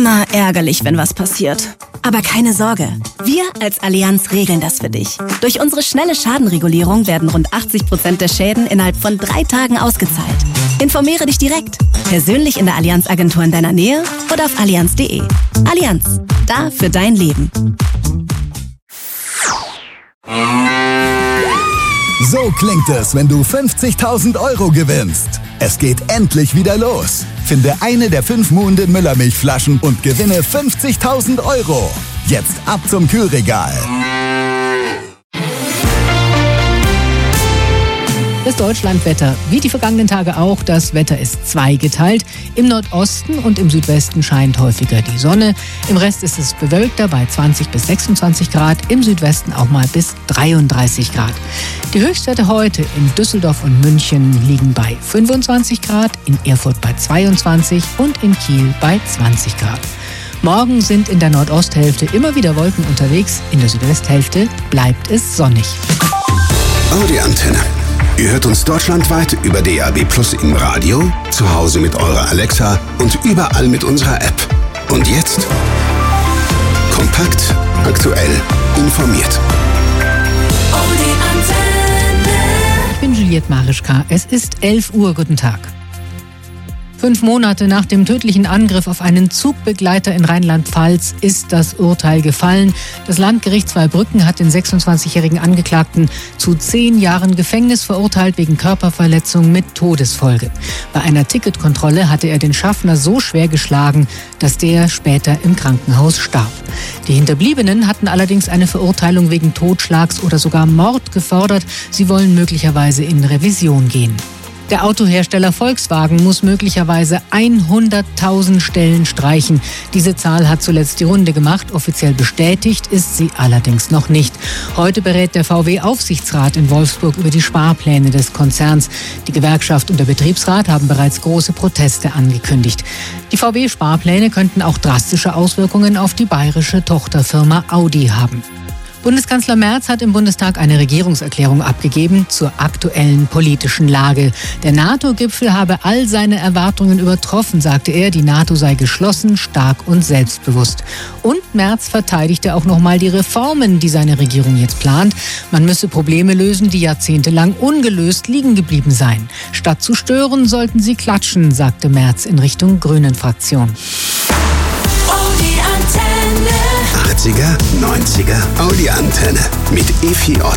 immer ärgerlich, wenn was passiert. Aber keine Sorge, wir als Allianz regeln das für dich. Durch unsere schnelle Schadenregulierung werden rund 80% der Schäden innerhalb von 3 Tagen ausgezahlt. Informiere dich direkt, persönlich in der Allianz-Agentur in deiner Nähe oder auf allianz.de. Allianz, da für dein Leben. So klingt es, wenn du 50.000 € gewinnst. Es geht endlich wieder los. Finde eine der 5 Muhnden Müllermilchflaschen und gewinne 50.000 €. Jetzt ab zum Kühlregal. Das Deutschlandwetter, wie die vergangenen Tage auch, das Wetter ist zweigeteilt. Im Nordosten und im Südwesten scheint häufiger die Sonne. Im Rest ist es bewölkter bei 20 bis 26 Grad, im Südwesten auch mal bis 33 Grad. Die Höchstwerte heute in Düsseldorf und München liegen bei 25 Grad, in Erfurt bei 22 und in Kiel bei 20 Grad. Morgen sind in der Nordosthälfte immer wieder Wolken unterwegs, in der Südwesthälfte bleibt es sonnig. Audi Antenne. Ihr hört uns deutschlandweit über DAB+ im Radio, zu Hause mit eurer Alexa und überall mit unserer App. Und jetzt? Kompakt, aktuell, informiert. Audi Antenne. Ich bin Juliette Marischka. Es ist 11 Uhr. Guten Tag. 5 Monate nach dem tödlichen Angriff auf einen Zugbegleiter in Rheinland-Pfalz ist das Urteil gefallen. Das Landgericht Zweibrücken hat den 26-jährigen Angeklagten zu 10 Jahren Gefängnis verurteilt wegen Körperverletzung mit Todesfolge. Bei einer Ticketkontrolle hatte er den Schaffner so schwer geschlagen, dass der später im Krankenhaus starb. Die Hinterbliebenen hatten allerdings eine Verurteilung wegen Totschlags oder sogar Mord gefordert. Sie wollen möglicherweise in Revision gehen. Der Autohersteller Volkswagen muss möglicherweise 100.000 Stellen streichen. Diese Zahl hat zuletzt die Runde gemacht. Offiziell bestätigt ist sie allerdings noch nicht. Heute berät der VW-Aufsichtsrat in Wolfsburg über die Sparpläne des Konzerns. Die Gewerkschaft und der Betriebsrat haben bereits große Proteste angekündigt. Die VW-Sparpläne könnten auch drastische Auswirkungen auf die bayerische Tochterfirma Audi haben. Bundeskanzler Merz hat im Bundestag eine Regierungserklärung abgegeben zur aktuellen politischen Lage. Der NATO-Gipfel habe all seine Erwartungen übertroffen, sagte er. Die NATO sei geschlossen, stark und selbstbewusst. Und Merz verteidigte auch nochmal die Reformen, die seine Regierung jetzt plant. Man müsse Probleme lösen, die jahrzehntelang ungelöst liegen geblieben seien. Statt zu stören, sollten sie klatschen, sagte Merz in Richtung Grünen-Fraktion. Audi Antenne. 80er, 90er, Audi Antenne mit Efi Ott.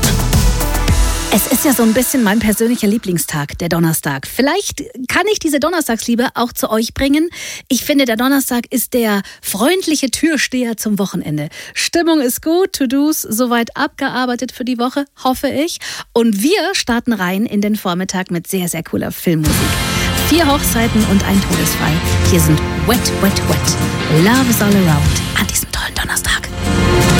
Es ist ja so ein bisschen mein persönlicher Lieblingstag, der Donnerstag. Vielleicht kann ich diese Donnerstagsliebe auch zu euch bringen. Ich finde, der Donnerstag ist der freundliche Türsteher zum Wochenende. Stimmung ist gut, To-Dos soweit abgearbeitet für die Woche, hoffe ich. Und wir starten rein in den Vormittag mit sehr, sehr cooler Filmmusik. 4 Hochzeiten und ein Todesfall. Hier sind Wet, Wet, Wet. Love is all around an diesem tollen Donnerstag.